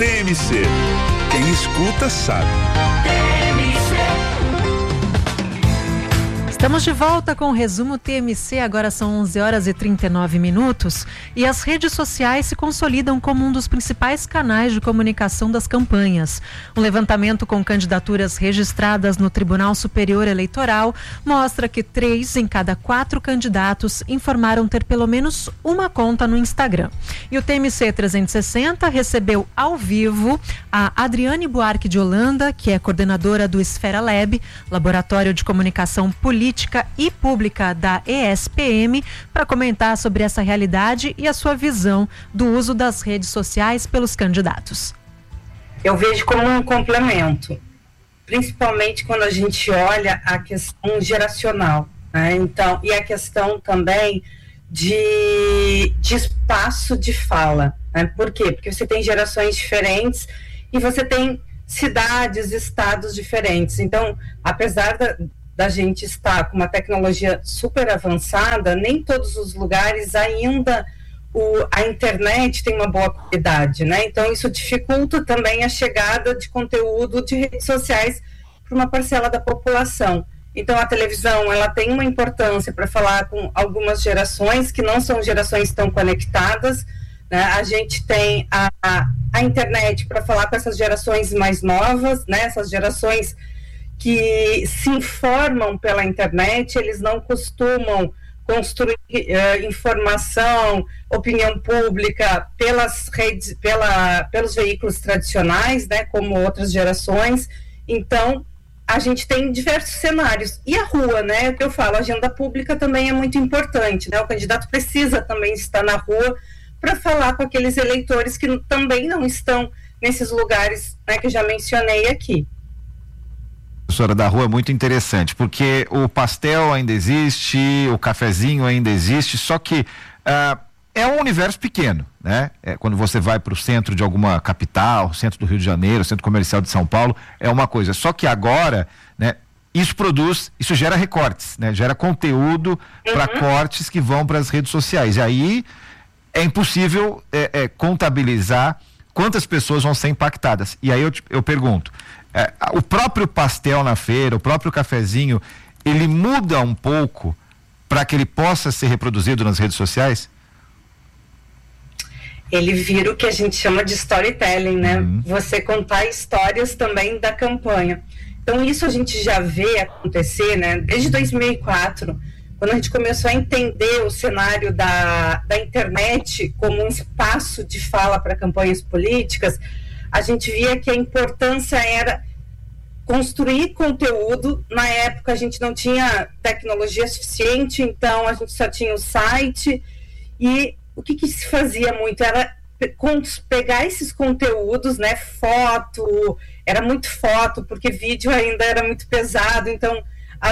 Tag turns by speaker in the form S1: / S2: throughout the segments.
S1: TMC. Quem escuta sabe.
S2: Estamos de volta com o resumo TMC, agora são 11h39 e as redes sociais se consolidam como um dos principais canais de comunicação das campanhas. Um levantamento com candidaturas registradas no Tribunal Superior Eleitoral mostra que 3 em cada 4 candidatos informaram ter pelo menos uma conta no Instagram. E o TMC 360 recebeu ao vivo a Adriane Buarque de Holanda, que é coordenadora do Esfera Lab, Laboratório de Comunicação Política e Pública da ESPM, para comentar sobre essa realidade e a sua visão do uso das redes sociais pelos candidatos.
S3: Eu vejo como um complemento, principalmente quando a gente olha a questão geracional, né? Então, e a questão também de espaço de fala, né? Por quê? Porque você tem gerações diferentes e você tem cidades, estados diferentes. Então, apesar da gente estar com uma tecnologia super avançada, nem todos os lugares ainda a internet tem uma boa qualidade, né? Então isso dificulta também a chegada de conteúdo de redes sociais para uma parcela da população. Então a televisão, ela tem uma importância para falar com algumas gerações que não são gerações tão conectadas, né? A gente tem a internet para falar com essas gerações mais novas, né? Essas gerações que se informam pela internet, eles não costumam construir informação, opinião pública pelas redes, pelos veículos tradicionais, né, como outras gerações. Então, a gente tem diversos cenários. E a rua, né, o que eu falo, a agenda pública também é muito importante, né, o candidato precisa também estar na rua para falar com aqueles eleitores que também não estão nesses lugares, né, que eu já mencionei aqui.
S4: Professora, da rua é muito interessante, porque o pastel ainda existe, o cafezinho ainda existe, só que é um universo pequeno, né? Quando você vai para o centro de alguma capital, centro do Rio de Janeiro, centro comercial de São Paulo, é uma coisa. Só que agora, né, isso gera recortes, né? Gera conteúdo para cortes que vão para as redes sociais. E aí é impossível contabilizar quantas pessoas vão ser impactadas. E aí eu pergunto, o próprio pastel na feira, o próprio cafezinho, ele muda um pouco para que ele possa ser reproduzido nas redes sociais?
S3: Ele vira o que a gente chama de storytelling, né? Você contar histórias também da campanha. Então isso a gente já vê acontecer, né? Desde 2004, quando a gente começou a entender o cenário da internet como um espaço de fala para campanhas políticas, a gente via que a importância era construir conteúdo. Na época a gente não tinha tecnologia suficiente, então a gente só tinha o site, e o que se fazia muito era pegar esses conteúdos, né, era muito foto, porque vídeo ainda era muito pesado, então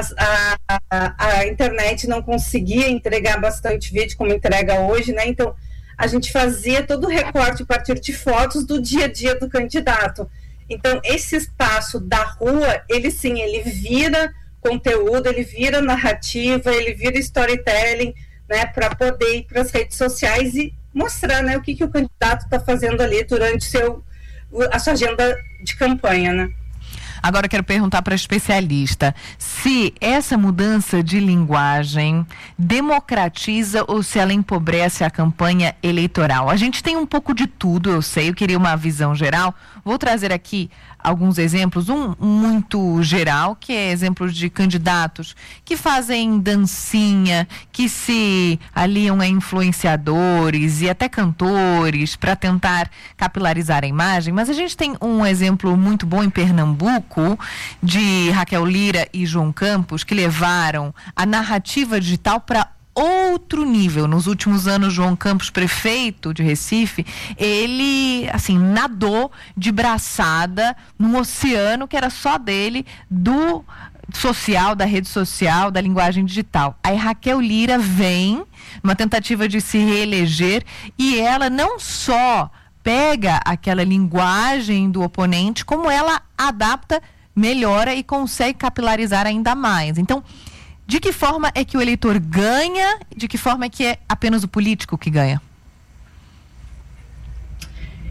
S3: a internet não conseguia entregar bastante vídeo como entrega hoje, né, então a gente fazia todo o recorte a partir de fotos do dia a dia do candidato. Então, esse espaço da rua, ele vira conteúdo, ele vira narrativa, ele vira storytelling, né, para poder ir para as redes sociais e mostrar, né, o que o candidato está fazendo ali durante a sua agenda de campanha, né.
S5: Agora eu quero perguntar para a especialista se essa mudança de linguagem democratiza ou se ela empobrece a campanha eleitoral. A gente tem um pouco de tudo, eu sei, eu queria uma visão geral. Vou trazer aqui alguns exemplos, um muito geral, que é exemplos de candidatos que fazem dancinha, que se aliam a influenciadores e até cantores para tentar capilarizar a imagem, mas a gente tem um exemplo muito bom em Pernambuco, de Raquel Lira e João Campos, que levaram a narrativa digital para outro nível. Nos últimos anos, João Campos, prefeito de Recife, ele, assim, nadou de braçada num oceano que era só dele, do social, da rede social, da linguagem digital. Aí Raquel Lira vem numa tentativa de se reeleger e ela não só pega aquela linguagem do oponente, como ela adapta, melhora e consegue capilarizar ainda mais. Então, de que forma é que o eleitor ganha? De que forma é que é apenas o político que ganha?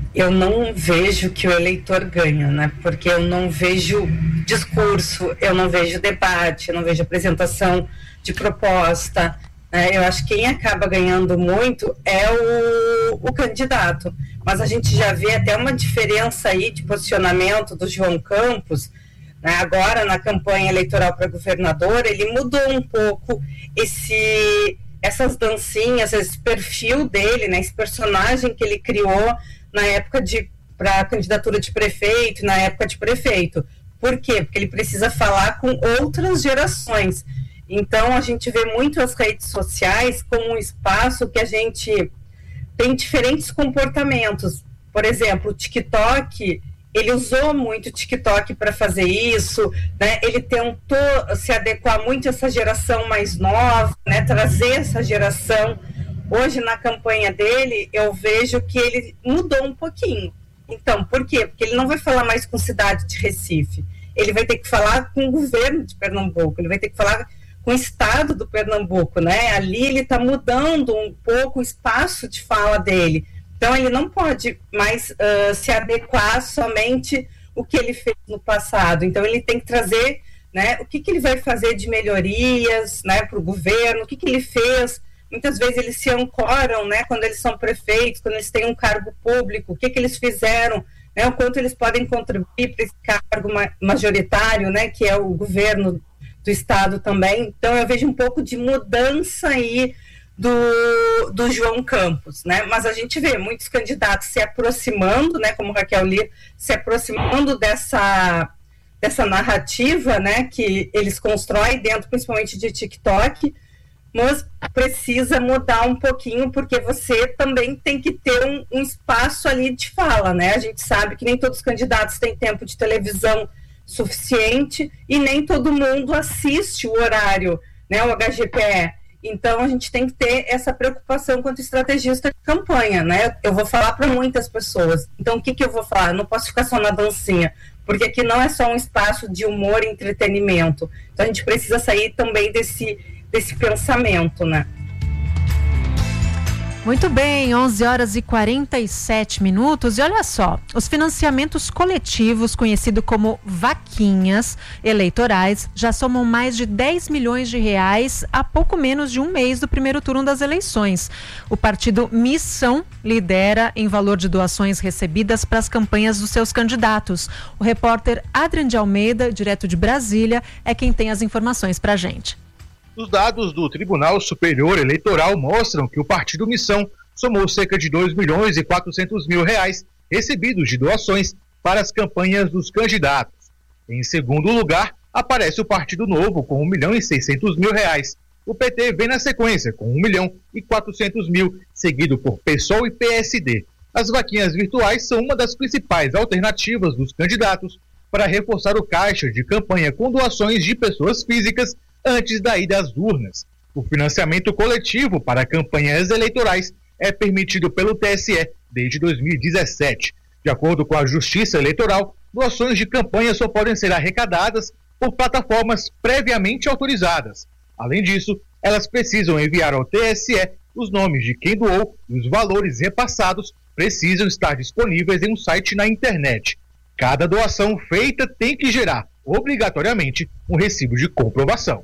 S3: eu não vejo que o eleitor ganha, né? Porque eu não vejo discurso, eu não vejo debate, eu não vejo apresentação de proposta, né? Eu acho que quem acaba ganhando muito é o candidato. Mas a gente já vê até uma diferença aí de posicionamento do João Campos, né? Agora na campanha eleitoral para governador, ele mudou um pouco essas dancinhas, esse perfil dele, né? Esse personagem que ele criou na época para a candidatura de prefeito, na época de prefeito. Por quê? Porque ele precisa falar com outras gerações. Então, a gente vê muito as redes sociais como um espaço que a gente tem diferentes comportamentos. Por exemplo, o TikTok, ele usou muito o TikTok para fazer isso, né? Ele tentou se adequar muito a essa geração mais nova, né? Trazer essa geração. Hoje, na campanha dele, eu vejo que ele mudou um pouquinho. Então, por quê? Porque ele não vai falar mais com cidade de Recife. Ele vai ter que falar com o governo de Pernambuco. Ele vai ter que falar com o estado do Pernambuco, né? Ali ele está mudando um pouco o espaço de fala dele. Então, ele não pode mais se adequar somente o que ele fez no passado. Então, ele tem que trazer, né, o que ele vai fazer de melhorias, né, para o governo, o que ele fez. Muitas vezes eles se ancoram, né, quando eles são prefeitos, quando eles têm um cargo público, o que eles fizeram, né, o quanto eles podem contribuir para esse cargo majoritário, né, que é o governo do estado também. Então eu vejo um pouco de mudança aí do João Campos, né, mas a gente vê muitos candidatos se aproximando, né, como Raquel Lira, se aproximando dessa narrativa, né, que eles constroem dentro, principalmente de TikTok, mas precisa mudar um pouquinho, porque você também tem que ter um espaço ali de fala, né? A gente sabe que nem todos os candidatos têm tempo de televisão suficiente e nem todo mundo assiste o horário, né? O HGPE. Então, a gente tem que ter essa preocupação quanto estrategista de campanha, né? Eu vou falar para muitas pessoas. Então, o que eu vou falar? Eu não posso ficar só na dancinha, porque aqui não é só um espaço de humor e entretenimento. Então, a gente precisa sair também desse pensamento, né?
S2: Muito bem, 11h47. E olha só, os financiamentos coletivos, conhecido como vaquinhas eleitorais, já somam mais de 10 milhões de reais há pouco menos de um mês do primeiro turno das eleições. O partido Missão lidera em valor de doações recebidas para as campanhas dos seus candidatos. O repórter Adrian de Almeida, direto de Brasília, é quem tem as informações para a gente.
S6: Os dados do Tribunal Superior Eleitoral mostram que o Partido Missão somou cerca de 2 milhões e 400 mil reais recebidos de doações para as campanhas dos candidatos. Em segundo lugar, aparece o Partido Novo com 1 milhão e 600 mil reais. O PT vem na sequência com 1 milhão e 400 mil, seguido por PSOL e PSD. As vaquinhas virtuais são uma das principais alternativas dos candidatos para reforçar o caixa de campanha com doações de pessoas físicas antes da ida às urnas. O financiamento coletivo para campanhas eleitorais é permitido pelo TSE desde 2017. De acordo com a Justiça Eleitoral, doações de campanha só podem ser arrecadadas por plataformas previamente autorizadas. Além disso, elas precisam enviar ao TSE os nomes de quem doou e os valores repassados precisam estar disponíveis em um site na internet. Cada doação feita tem que gerar, obrigatoriamente, um recibo de comprovação.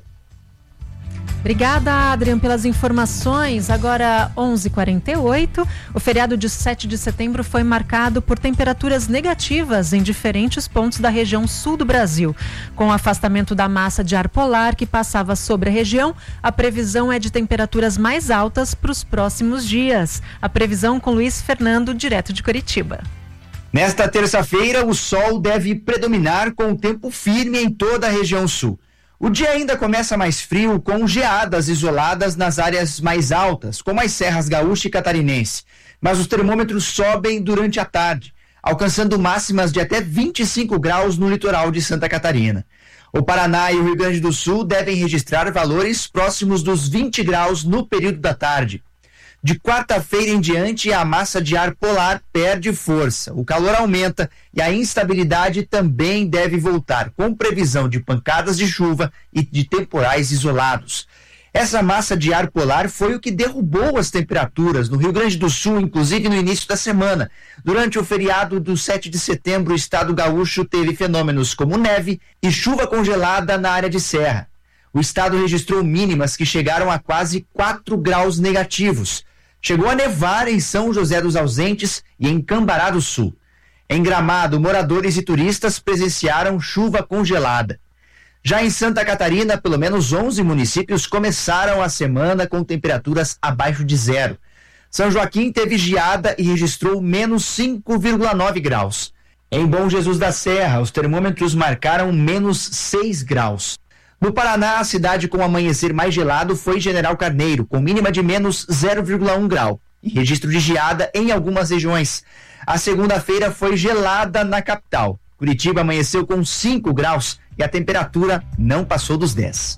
S2: Obrigada, Adrian, pelas informações. Agora, 11h48, o feriado de 7 de setembro foi marcado por temperaturas negativas em diferentes pontos da região sul do Brasil. Com o afastamento da massa de ar polar que passava sobre a região, a previsão é de temperaturas mais altas para os próximos dias. A previsão com Luiz Fernando, direto de Curitiba.
S7: Nesta terça-feira, o sol deve predominar com o tempo firme em toda a região sul. O dia ainda começa mais frio, com geadas isoladas nas áreas mais altas, como as serras gaúcha e catarinense. Mas os termômetros sobem durante a tarde, alcançando máximas de até 25 graus no litoral de Santa Catarina. O Paraná e o Rio Grande do Sul devem registrar valores próximos dos 20 graus no período da tarde. De quarta-feira em diante, a massa de ar polar perde força, o calor aumenta e a instabilidade também deve voltar, com previsão de pancadas de chuva e de temporais isolados. Essa massa de ar polar foi o que derrubou as temperaturas no Rio Grande do Sul, inclusive no início da semana. Durante o feriado do 7 de setembro, o estado gaúcho teve fenômenos como neve e chuva congelada na área de serra. O estado registrou mínimas que chegaram a quase 4 graus negativos. Chegou a nevar em São José dos Ausentes e em Cambará do Sul. Em Gramado, moradores e turistas presenciaram chuva congelada. Já em Santa Catarina, pelo menos 11 municípios começaram a semana com temperaturas abaixo de zero. São Joaquim teve geada e registrou menos 5,9 graus. Em Bom Jesus da Serra, os termômetros marcaram menos 6 graus. No Paraná, a cidade com o amanhecer mais gelado foi General Carneiro, com mínima de menos 0,1 grau e registro de geada em algumas regiões. A segunda-feira foi gelada na capital. Curitiba amanheceu com 5 graus e a temperatura não passou dos 10.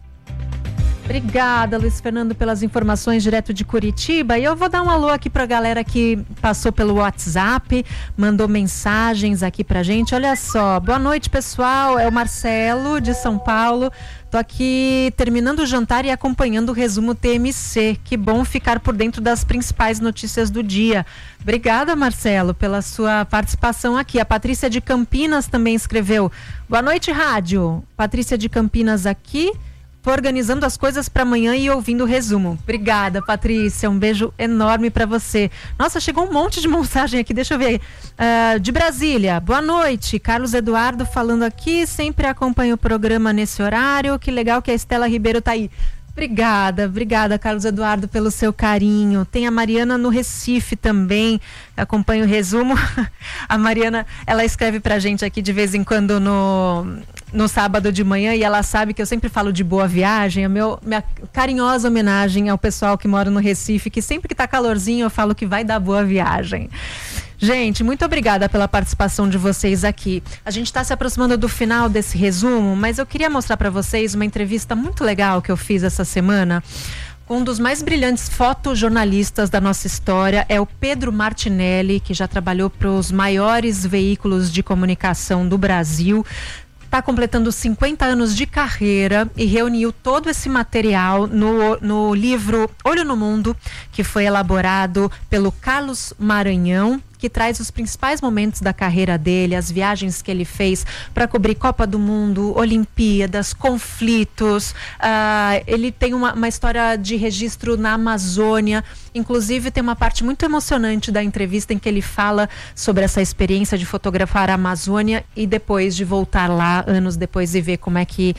S2: Obrigada, Luiz Fernando, pelas informações direto de Curitiba. E eu vou dar um alô aqui para a galera que passou pelo WhatsApp, mandou mensagens aqui pra gente. Olha só, boa noite, pessoal. É o Marcelo, de São Paulo. Tô aqui terminando o jantar e acompanhando o resumo TMC. Que bom ficar por dentro das principais notícias do dia. Obrigada, Marcelo, pela sua participação aqui. A Patrícia de Campinas também escreveu: boa noite, rádio. Patrícia de Campinas aqui, organizando as coisas para amanhã e ouvindo o resumo. Obrigada, Patrícia, um beijo enorme para você. Nossa, chegou um monte de mensagem aqui, deixa eu ver. De Brasília, boa noite, Carlos Eduardo falando aqui, sempre acompanho o programa nesse horário, que legal que a Estela Ribeiro tá aí. Obrigada, Carlos Eduardo, pelo seu carinho. Tem a Mariana no Recife também, acompanha o resumo. A Mariana, ela escreve pra gente aqui de vez em quando no sábado de manhã, e ela sabe que eu sempre falo de boa viagem. Minha carinhosa homenagem ao pessoal que mora no Recife, que sempre que tá calorzinho eu falo que vai dar boa viagem. Gente, muito obrigada pela participação de vocês aqui. A gente está se aproximando do final desse resumo, mas eu queria mostrar para vocês uma entrevista muito legal que eu fiz essa semana. Um dos mais brilhantes fotojornalistas da nossa história é o Pedro Martinelli, que já trabalhou para os maiores veículos de comunicação do Brasil. Está completando 50 anos de carreira e reuniu todo esse material no livro Olho no Mundo, que foi elaborado pelo Carlos Maranhão, que traz os principais momentos da carreira dele, as viagens que ele fez para cobrir Copa do Mundo, Olimpíadas, conflitos. Ele tem uma história de registro na Amazônia. Inclusive tem uma parte muito emocionante da entrevista em que ele fala sobre essa experiência de fotografar a Amazônia e depois de voltar lá, anos depois, e ver como é que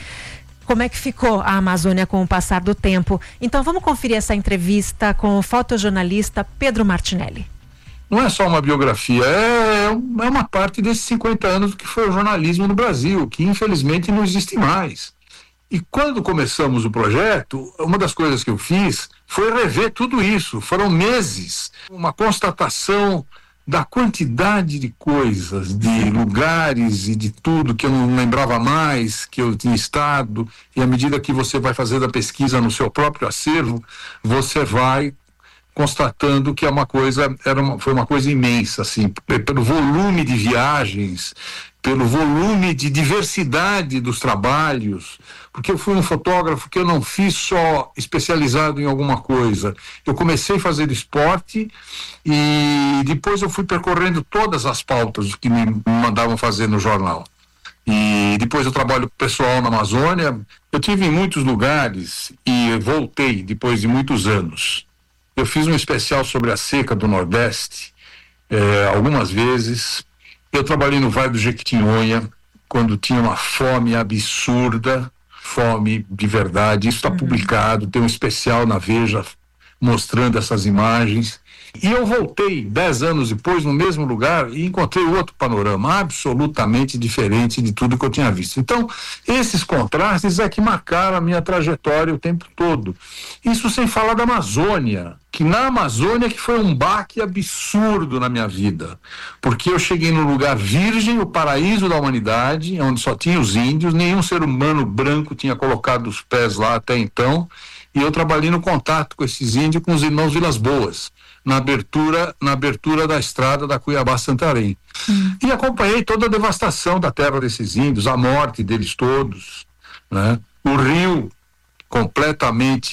S2: ficou a Amazônia com o passar do tempo. Então vamos conferir essa entrevista com o fotojornalista Pedro Martinelli.
S8: Não é só uma biografia, é uma parte desses 50 anos que foi o jornalismo no Brasil, que infelizmente não existe mais. E quando começamos o projeto, uma das coisas que eu fiz foi rever tudo isso. Foram meses, uma constatação da quantidade de coisas, de lugares e de tudo que eu não lembrava mais, que eu tinha estado, e à medida que você vai fazendo a pesquisa no seu próprio acervo, você vai constatando que foi uma coisa imensa, assim, pelo volume de viagens, pelo volume de diversidade dos trabalhos, porque eu fui um fotógrafo que eu não fiz só especializado em alguma coisa. Eu comecei a fazer esporte e depois eu fui percorrendo todas as pautas que me mandavam fazer no jornal. E depois eu trabalho pessoal na Amazônia. Eu tive em muitos lugares e voltei depois de muitos anos. Eu fiz um especial sobre a seca do Nordeste, algumas vezes. Eu trabalhei no Vale do Jequitinhonha, quando tinha uma fome absurda, fome de verdade. Isso está publicado, tem um especial na Veja mostrando essas imagens. E eu voltei 10 anos depois no mesmo lugar e encontrei outro panorama absolutamente diferente de tudo que eu tinha visto. Então, esses contrastes é que marcaram a minha trajetória o tempo todo. Isso sem falar da Amazônia, que na Amazônia que foi um baque absurdo na minha vida, porque eu cheguei num lugar virgem, o paraíso da humanidade, onde só tinha os índios, nenhum ser humano branco tinha colocado os pés lá até então, e eu trabalhei no contato com esses índios, com os irmãos Vilas Boas, na abertura da estrada da Cuiabá-Santarém. E acompanhei toda a devastação da terra desses índios, a morte deles todos, né? O rio completamente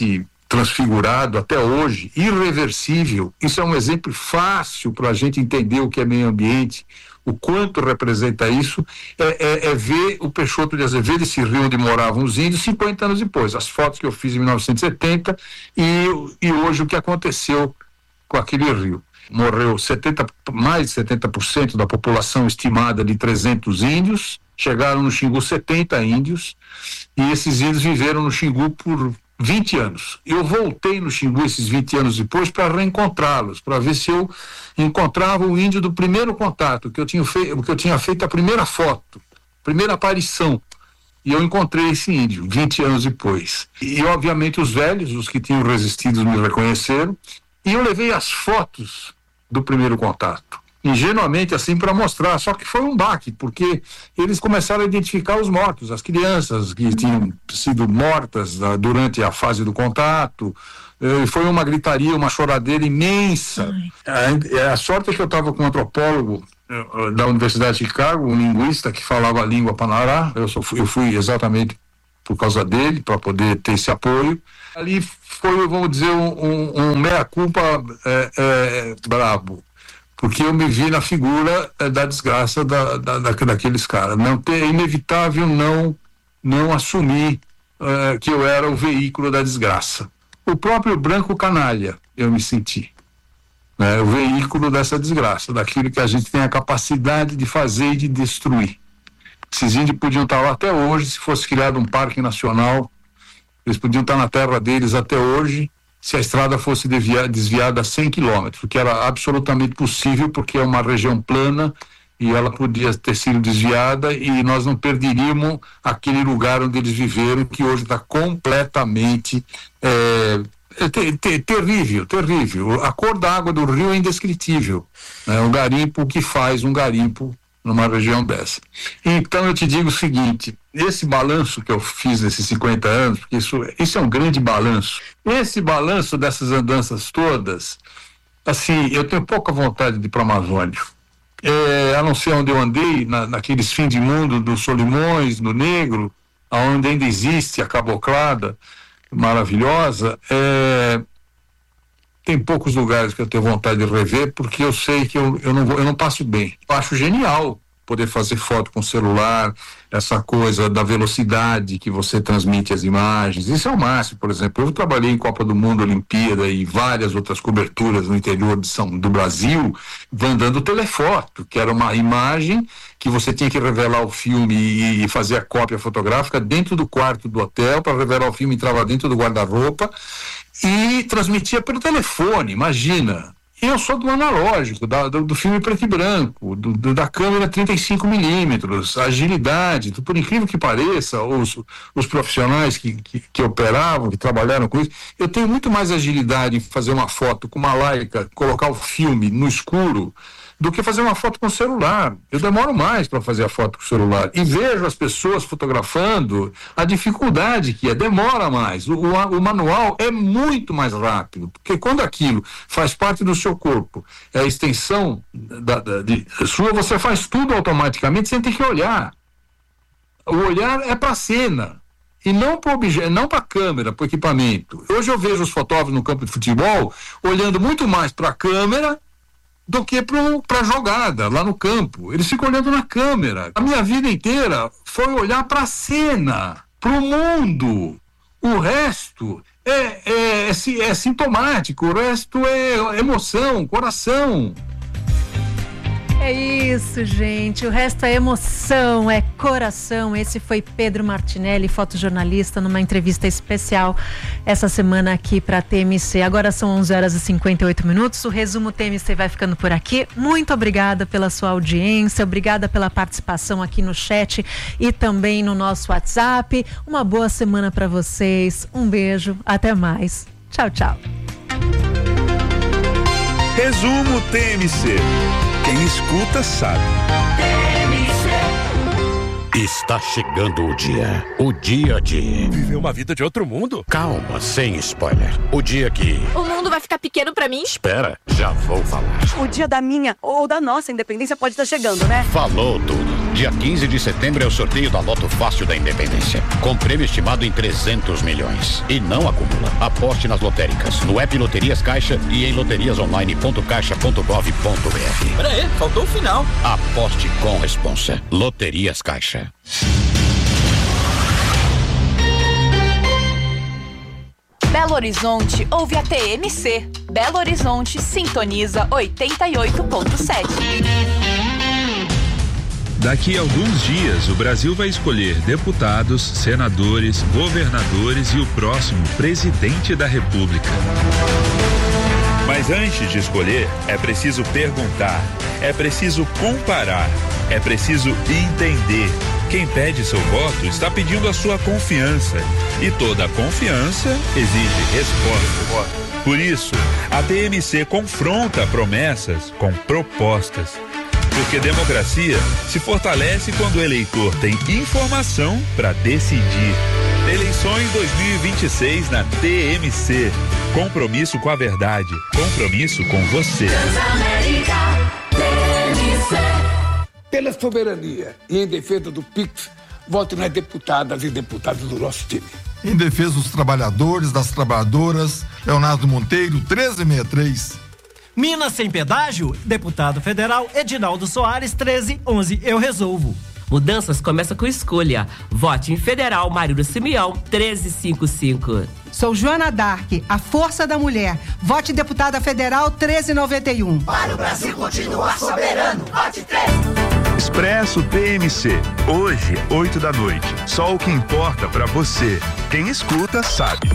S8: transfigurado até hoje, irreversível. Isso é um exemplo fácil para a gente entender o que é meio ambiente, o quanto representa isso, é ver o Peixoto de Azevedo, esse rio onde moravam os índios, 50 anos depois. As fotos que eu fiz em 1970 e hoje o que aconteceu com aquele rio. Morreu mais de 70% da população estimada de 300 índios, chegaram no Xingu 70 índios, e esses índios viveram no Xingu por 20 anos. Eu voltei no Xingu esses 20 anos depois para reencontrá-los, para ver se eu encontrava o índio do primeiro contato, que eu tinha feito a primeira foto, primeira aparição. E eu encontrei esse índio 20 anos depois. E obviamente os velhos, os que tinham resistido, me reconheceram, e eu levei as fotos do primeiro contato, ingenuamente assim para mostrar, só que foi um baque, porque eles começaram a identificar os mortos, as crianças que tinham sido mortas durante a fase do contato. Foi uma gritaria, uma choradeira imensa. A sorte é que eu estava com um antropólogo da Universidade de Chicago, um linguista que falava a língua Panará. Eu fui exatamente por causa dele, para poder ter esse apoio. Ali foi, vamos dizer, um meia-culpa brabo, porque eu me vi na figura da desgraça daqueles caras. É inevitável não assumir que eu era o veículo da desgraça. O próprio branco canalha, eu me senti, né? O veículo dessa desgraça, daquilo que a gente tem a capacidade de fazer e de destruir. Esses índios podiam estar lá até hoje, se fosse criado um parque nacional, eles podiam estar na terra deles até hoje, se a estrada fosse desviada a 100 quilômetros, o que era absolutamente possível, porque é uma região plana e ela podia ter sido desviada e nós não perderíamos aquele lugar onde eles viveram, que hoje está completamente terrível. A cor da água do rio é indescritível, né? Um garimpo, o que faz um garimpo numa região dessa. Então eu te digo o seguinte, esse balanço que eu fiz nesses 50 anos, porque isso é um grande balanço, esse balanço dessas andanças todas, assim, eu tenho pouca vontade de ir para a Amazônia, a não ser onde eu andei, naqueles fins de mundo do Solimões, do Negro, onde ainda existe a caboclada maravilhosa. Tem poucos lugares que eu tenho vontade de rever, porque eu sei que eu não passo bem. Eu acho genial poder fazer foto com celular, essa coisa da velocidade que você transmite as imagens. Isso é o máximo. Por exemplo, eu trabalhei em Copa do Mundo, Olimpíada e várias outras coberturas no interior do Brasil, dando telefoto, que era uma imagem que você tinha que revelar o filme e fazer a cópia fotográfica dentro do quarto do hotel. Para revelar o filme, entrava dentro do guarda-roupa e transmitia pelo telefone. Imagina, eu sou do analógico, do filme preto e branco, da câmera 35mm, agilidade, por incrível que pareça, os profissionais que operavam, que trabalharam com isso, eu tenho muito mais agilidade em fazer uma foto com uma Leica, colocar o filme no escuro, do que fazer uma foto com celular. Eu demoro mais para fazer a foto com celular e vejo as pessoas fotografando, a dificuldade que demora mais. O manual é muito mais rápido, porque quando aquilo faz parte do seu corpo, é a extensão sua, você faz tudo automaticamente sem ter que olhar. O olhar é para a cena e não para o objeto, não para a câmera, para o equipamento. Hoje eu vejo os fotógrafos no campo de futebol olhando muito mais para a câmera do que para a jogada lá no campo. Eles ficam olhando na câmera. A minha vida inteira foi olhar para a cena, para o mundo. O resto é sintomático, o resto é emoção, coração.
S2: É isso, gente. O resto é emoção, é coração. Esse foi Pedro Martinelli, fotojornalista, numa entrevista especial essa semana aqui para a TMC. Agora são 11h58. O resumo TMC vai ficando por aqui. Muito obrigada pela sua audiência, obrigada pela participação aqui no chat e também no nosso WhatsApp. Uma boa semana para vocês. Um beijo, até mais. Tchau, tchau.
S1: Resumo TMC. Quem escuta sabe.
S9: Está chegando o dia de
S10: viver uma vida de outro mundo.
S9: Calma, sem spoiler. O dia que
S11: o mundo vai ficar pequeno pra mim.
S9: Espera, já vou falar.
S12: O dia da minha ou da nossa independência pode estar chegando, né?
S9: Falou tudo. Dia 15 de setembro é o sorteio da Loto Fácil da Independência, com prêmio estimado em 300 milhões. E não acumula. Aposte nas lotéricas, no app Loterias Caixa e em loteriasonline.caixa.gov.br.
S12: Peraí, faltou o final.
S9: Aposte com responsa. Loterias Caixa.
S13: Belo Horizonte ouve a TMC. Belo Horizonte sintoniza 88.7.
S1: Daqui a alguns dias, o Brasil vai escolher deputados, senadores, governadores e o próximo presidente da República. Mas antes de escolher, é preciso perguntar, é preciso comparar, é preciso entender. Quem pede seu voto está pedindo a sua confiança. E toda confiança exige resposta. Por isso, a TMC confronta promessas com propostas. Porque democracia se fortalece quando o eleitor tem informação para decidir. Eleições 2026 na TMC. Compromisso com a verdade. Compromisso com você.
S14: Pela soberania e em defesa do PIX, voto nas deputadas e deputados do nosso time.
S15: Em defesa dos trabalhadores, das trabalhadoras, Leonardo Monteiro, 1363.
S16: Minas sem pedágio, deputado federal Edinaldo Soares, 1311, eu resolvo.
S17: Mudanças começa com escolha. Vote em Federal Marília Simeão, 1355.
S18: Sou Joana Dark, a força da mulher. Vote deputada federal, 1391.
S19: Para o Brasil continuar soberano, vote 13.
S1: Expresso TMC, hoje, 8 da noite. Só o que importa pra você. Quem escuta sabe.